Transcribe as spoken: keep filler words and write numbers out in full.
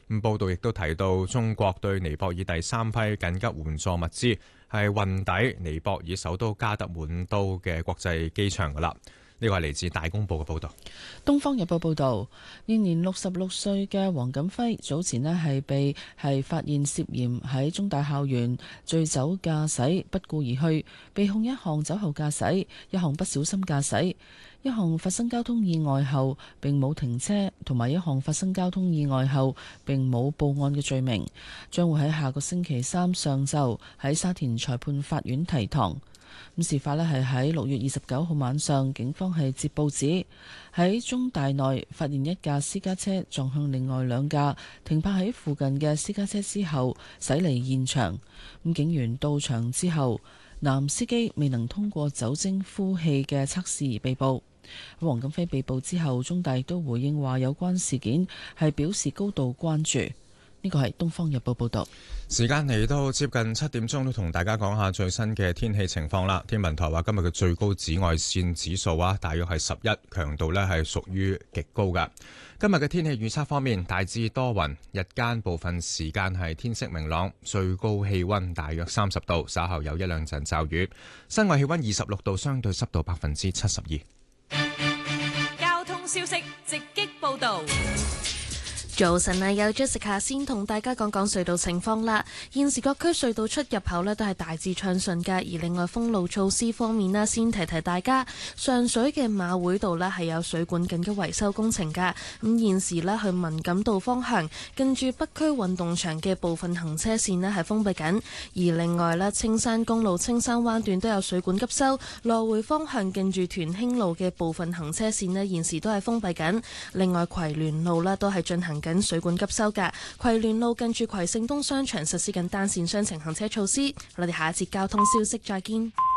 咁報道亦都提到，中國對尼泊爾第三批緊急援助物資係運抵尼泊爾首都加德滿都嘅國際機場㗎喇。呢個係嚟自大公報嘅報導。 《東方日報》報導，現年六十六歲嘅黃錦輝早前呢係被係發現涉嫌喺中大校園醉酒駕駛不顧而去，被控一項酒後駕駛、一項不小心駕駛、一項發生交通意外後並冇停車，同埋一項發生交通意外後並冇報案嘅罪名，將會喺下個星期三上晝喺沙田裁判法院提堂。咁事發呢係喺六月二十九號晚上，警方係接報指喺中大內發現一架私家車撞向另外兩架停泊喺附近嘅私家車之後駛離現場。咁警員到場之後，男司機未能通過酒精呼氣嘅測試而被捕。黃錦輝被捕之後，中大亦都回應話有關事件係表示高度關注。呢個係《東方日報》報導。 時間嚟到接近七點鐘，都同大家講下最新嘅天氣情況啦。天文台話今日嘅最高紫外線指數啊，大約係十一，強度呢係屬於極高㗎。今日嘅天氣預測方面，大致多雲，日間部分時間係天色明朗，最高氣溫大約三十度，稍後有一兩陣驟雨。室外氣溫二十六度，相對濕度百分之七十二。 交通消息直擊報導。 早晨啊，有 Jessica 先同大家講講隧道情況啦。現時各區隧道出入口呢都係大致暢順嘅，而另外封路措施方面呢，先提提大家，上水嘅馬會道呢係有水管緊急維修工程㗎。咁現時呢，去文錦道方向近住北區運動場嘅部分行車線呢係封閉緊，而另外呢，青山公路青山灣段都有水管急修，來回方向近住屯興路嘅部分行車線呢現時都係封閉緊。另外葵聯路呢都係進行緊水管急修嘅，葵聯路近住葵盛東商場實施緊單線雙程行車措施。我哋下一節交通消息再見。